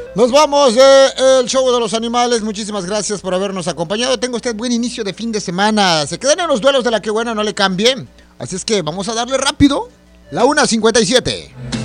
Nos vamos del show de los animales. Muchísimas gracias por habernos acompañado. Tenga usted buen inicio de fin de semana. Se quedan en los duelos de la que buena, no le cambie. Así es que vamos a darle rápido. La 1:57.